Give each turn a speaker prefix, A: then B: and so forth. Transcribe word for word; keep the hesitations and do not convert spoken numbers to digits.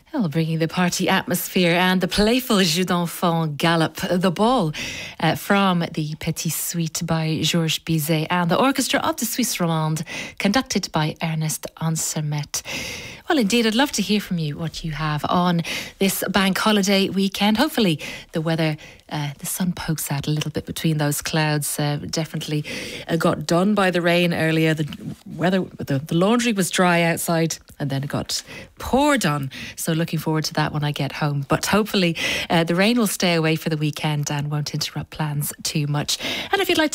A: Well, bringing the party atmosphere and the playful jeu d'enfant gallop, the ball uh, from the Petit Suite by Georges Bizet and the orchestra of the Suisse Romande, conducted by Ernest Ansermet. Well, indeed, I'd love to hear from you what you have on this bank holiday weekend. Hopefully the weather, uh, the sun pokes out a little bit between those clouds. Uh, definitely uh, got done by the rain earlier. The weather, the, the laundry was dry outside and then it got poured on. So looking forward to that when I get home. But hopefully uh, the rain will stay away for the weekend and won't interrupt plans too much. And if you'd like to